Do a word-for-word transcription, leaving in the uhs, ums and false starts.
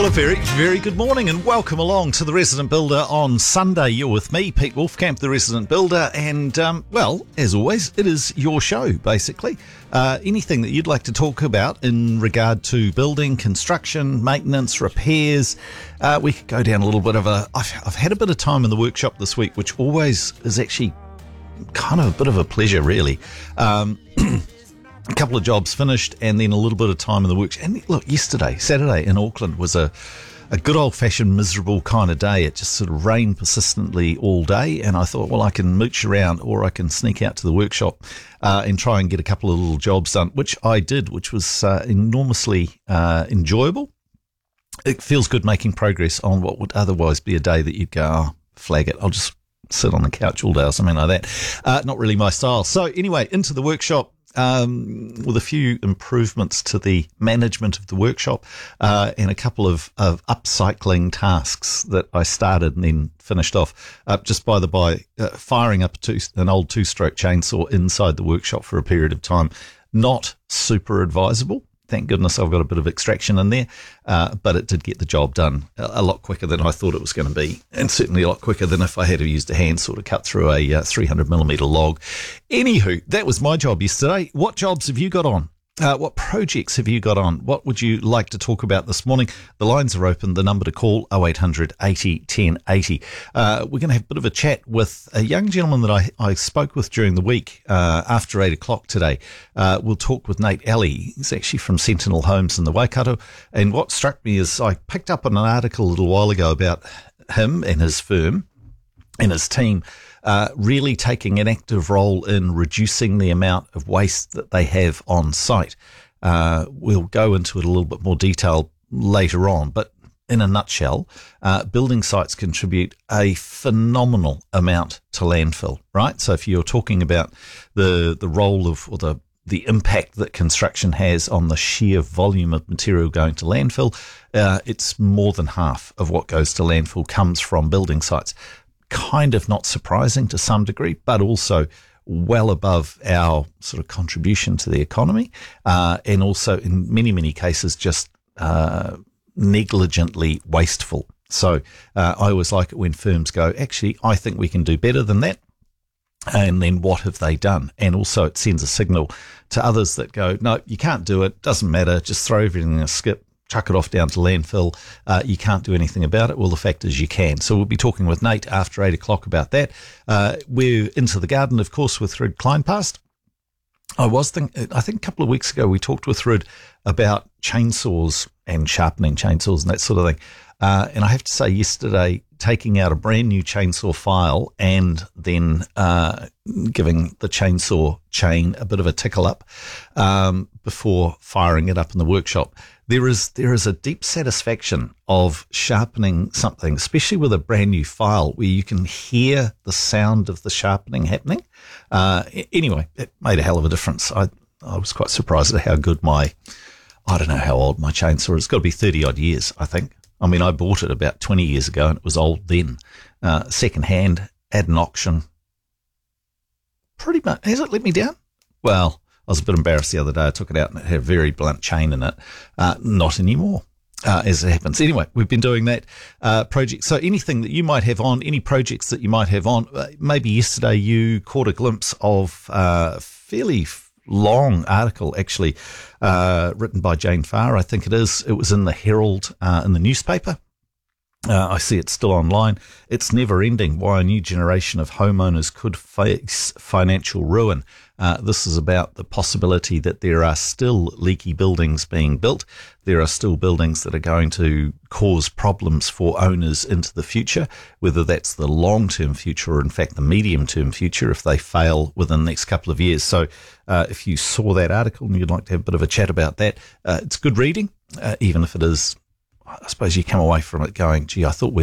Well, a very, very good morning and welcome along to The Resident Builder on Sunday. You're with me, Pete Wolfcamp, The Resident Builder, and, um, well, as always, it is your show, basically. Uh, anything that you'd like to talk about in regard to building, construction, maintenance, repairs, uh, we could go down a little bit of a... I've, I've had a bit of time in the workshop this week, which always is actually kind of a bit of a pleasure, really. Um... A couple of jobs finished and then a little bit of time in the works. And look, yesterday, Saturday in Auckland was a, a good old-fashioned miserable kind of day. It just sort of rained persistently all day, and I thought, well, I can mooch around or I can sneak out to the workshop uh, and try and get a couple of little jobs done, which I did, which was uh, enormously uh, enjoyable. It feels good making progress on what would otherwise be a day that you'd go, oh, flag it, I'll just sit on the couch all day or something like that. Uh, not really my style. So anyway, into the workshop. Um, with a few improvements to the management of the workshop uh, and a couple of, of upcycling tasks that I started and then finished off. Uh, just by the by, uh, firing up a two, an old two-stroke chainsaw inside the workshop for a period of time, not super advisable. Thank goodness I've got a bit of extraction in there, uh, but it did get the job done a, a lot quicker than I thought it was going to be, and certainly a lot quicker than if I had used a handsaw to cut through a uh, three hundred millimetre log. Anywho, that was my job yesterday. What jobs have you got on? Uh, what projects have you got on? What would you like to talk about this morning? The lines are open. The number to call, oh eight hundred eighty ten eighty. Uh, we're going to have a bit of a chat with a young gentleman that I, I spoke with during the week uh, after eight o'clock today. Uh, we'll talk with Nate Alley. He's actually from Sentinel Homes in the Waikato. And what struck me is I picked up on an article a little while ago about him and his firm and his team Uh, really taking an active role in reducing the amount of waste that they have on site. Uh, we'll go into it a little bit more detail later on, but in a nutshell, uh, building sites contribute a phenomenal amount to landfill, right? So if you're talking about the the role of, or the the impact that construction has on the sheer volume of material going to landfill, uh, it's more than half of what goes to landfill comes from building sites. Kind of not surprising to some degree, but also well above our sort of contribution to the economy, uh, and also in many, many cases just uh, negligently wasteful. So uh, I always like it when firms go, actually, I think we can do better than that. And then what have they done? And also it sends a signal to others that go, no, you can't do it, doesn't matter, just throw everything in a skip, chuck it off down to landfill. Uh, you can't do anything about it. Well, the fact is you can. So we'll be talking with Nate after eight o'clock about that. Uh, we're into the garden, of course, with Rud Kleinpast. I was think, I think a couple of weeks ago we talked with Rud about chainsaws and sharpening chainsaws and that sort of thing. Uh, and I have to say yesterday, taking out a brand new chainsaw file and then uh, giving the chainsaw chain a bit of a tickle up um, before firing it up in the workshop, there is there is a deep satisfaction of sharpening something, especially with a brand new file where you can hear the sound of the sharpening happening. Uh, anyway, it made a hell of a difference. I, I was quite surprised at how good my, I don't know how old my chainsaw is. It's got to be thirty odd years, I think. I mean, I bought it about twenty years ago and it was old then. Uh, second hand, at an auction. Pretty much, has it let me down? Well, I was a bit embarrassed the other day. I took it out and it had a very blunt chain in it. Uh, not anymore, uh, as it happens. Anyway, we've been doing that uh, project. So anything that you might have on, any projects that you might have on, uh, maybe yesterday you caught a glimpse of a fairly long article, actually, uh, written by Jane Farr, I think it is. It was in the Herald, uh, in the newspaper. Uh, I see it's still online. It's never ending. Why a new generation of homeowners could face financial ruin. Uh, this is about the possibility that there are still leaky buildings being built. There are still buildings that are going to cause problems for owners into the future, whether that's the long-term future or, in fact, the medium-term future if they fail within the next couple of years. So uh, if you saw that article and you'd like to have a bit of a chat about that, uh, it's good reading, uh, even if it is, I suppose you come away from it going, gee, I thought we